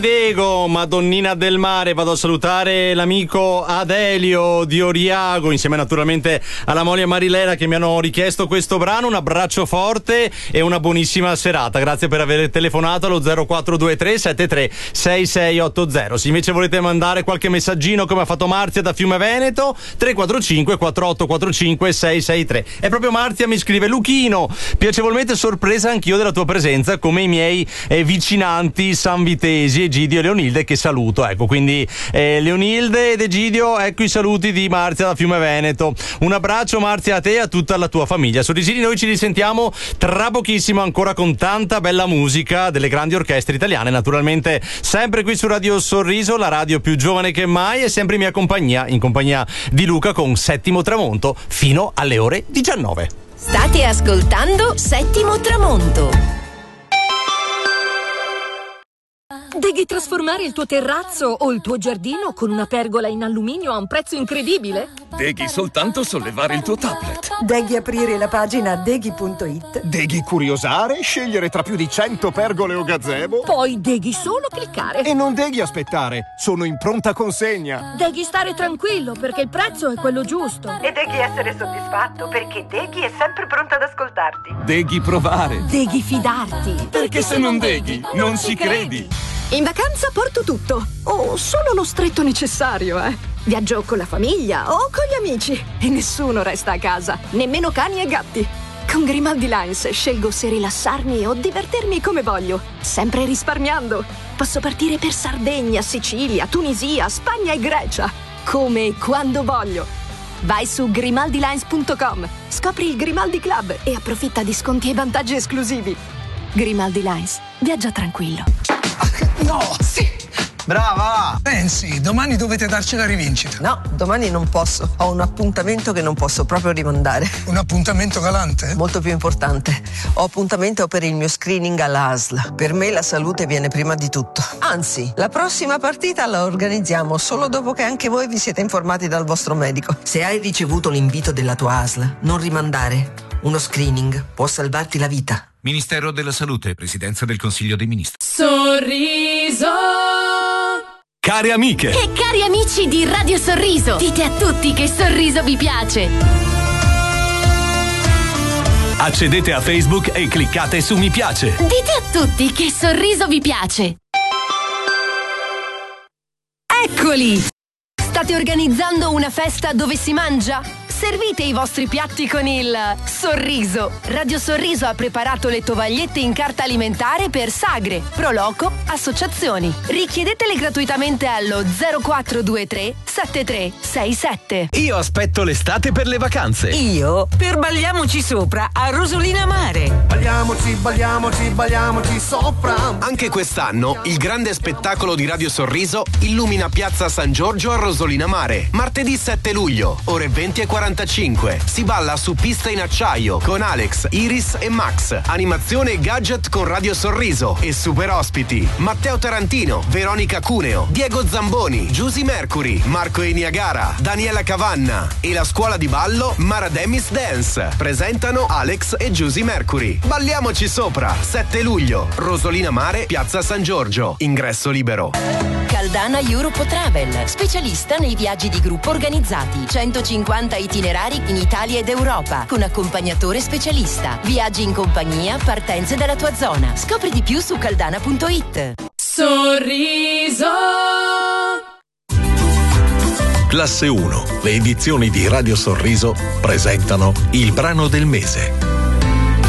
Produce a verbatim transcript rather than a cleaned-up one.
Diego, Madonnina del Mare. Vado a salutare l'amico Adelio di Oriago, insieme naturalmente alla moglie Marilena, che mi hanno richiesto questo brano. Un abbraccio forte e una buonissima serata. Grazie per aver telefonato allo zero quattro due tre sette tre sei sei otto zero. Se invece volete mandare qualche messaggino come ha fatto Marzia da Fiume Veneto, tre quattro cinque quattro otto quattro cinque sei sei tre. E proprio Marzia mi scrive: Luchino, piacevolmente sorpresa anch'io della tua presenza, come i miei eh, vicinanti sanvitesi Egidio e Leonilde, che saluto. Ecco, quindi eh, Leonilde ed Egidio, ecco i saluti di Marzia da Fiume Veneto. Un abbraccio, Marzia, a te e a tutta la tua famiglia. Sorrisini, noi ci risentiamo tra pochissimo ancora con tanta bella musica delle grandi orchestre italiane, naturalmente sempre qui su Radio Sorriso, la radio più giovane che mai, e sempre in mia compagnia, in compagnia di Luca, con Settimo Tramonto fino alle ore diciannove. State ascoltando Settimo Tramonto. Devi trasformare il tuo terrazzo o il tuo giardino con una pergola in alluminio a un prezzo incredibile? Devi soltanto sollevare il tuo tablet. Devi aprire la pagina deghi punto it. Devi curiosare, scegliere tra più di cento pergole o gazebo. Poi devi solo cliccare. E non devi aspettare, sono in pronta consegna. Devi stare tranquillo perché il prezzo è quello giusto. E devi essere soddisfatto perché Deghi è sempre pronto ad ascoltarti. Devi provare. Devi fidarti. Perché se non Deghi, non ci credi. In vacanza porto tutto, o solo lo stretto necessario, eh. Viaggio con la famiglia o con gli amici e nessuno resta a casa, nemmeno cani e gatti. Con Grimaldi Lines scelgo se rilassarmi o divertirmi come voglio, sempre risparmiando. Posso partire per Sardegna, Sicilia, Tunisia, Spagna e Grecia, come e quando voglio. Vai su grimaldi lines punto com, scopri il Grimaldi Club e approfitta di sconti e vantaggi esclusivi. Grimaldi Lines, viaggia tranquillo. No, sì. Brava! Pensi, domani dovete darci la rivincita. No, domani non posso. Ho un appuntamento che non posso proprio rimandare. Un appuntamento galante? Molto più importante. Ho appuntamento per il mio screening all'A S L. Per me la salute viene prima di tutto. Anzi, la prossima partita la organizziamo solo dopo che anche voi vi siete informati dal vostro medico. Se hai ricevuto l'invito della tua A S L, non rimandare. Uno screening può salvarti la vita. Ministero della Salute, Presidenza del Consiglio dei Ministri. Sorriso. Care amiche e cari amici di Radio Sorriso, dite a tutti che Sorriso vi piace. Accedete a Facebook e cliccate su mi piace. Dite a tutti che Sorriso vi piace. Eccoli! State organizzando una festa dove si mangia? Servite i vostri piatti con il Sorriso. Radio Sorriso ha preparato le tovagliette in carta alimentare per sagre, proloco, associazioni. Richiedetele gratuitamente allo zero quattro due tre sette tre sei sette. Io aspetto l'estate per le vacanze. Io per Balliamoci Sopra a Rosolina Mare. Balliamoci, balliamoci, balliamoci sopra. Anche quest'anno il grande spettacolo di Radio Sorriso illumina Piazza San Giorgio a Rosolina Mare. Martedì sette luglio, ore venti e quarantacinque. Si balla su pista in acciaio con Alex, Iris e Max. Animazione e gadget con Radio Sorriso e super ospiti Matteo Tarantino, Veronica Cuneo, Diego Zamboni, Giusy Mercury, Marco e Niagara, Daniela Cavanna e la scuola di ballo Marademis Dance. Presentano Alex e Giusy Mercury. Balliamoci Sopra, sette luglio, Rosolina Mare, Piazza San Giorgio. Ingresso libero. Caldana Europe Travel, specialista nei viaggi di gruppo organizzati. centocinquanta itinerari in Italia ed Europa, con accompagnatore specialista. Viaggi in compagnia, partenze dalla tua zona. Scopri di più su caldana punto it. Sorriso. Classe uno, le edizioni di Radio Sorriso presentano il brano del mese.